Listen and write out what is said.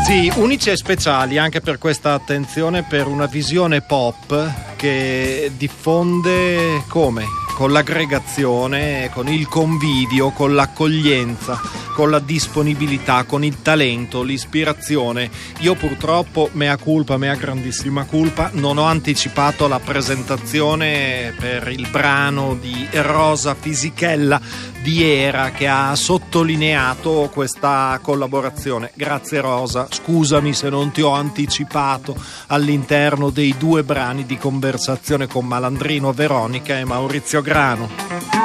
Sì, unici e speciali anche per questa attenzione per una visione pop che diffonde come? Con l'aggregazione, con il convivio, con l'accoglienza, con la disponibilità, con il talento, l'ispirazione. Io purtroppo, mea grandissima colpa, non ho anticipato la presentazione per il brano di Rosa Fisichella di Era, che ha sottolineato questa collaborazione. Grazie Rosa, scusami se non ti ho anticipato all'interno dei due brani di conversazione con Malandrino, Veronica e Maurizio Grano.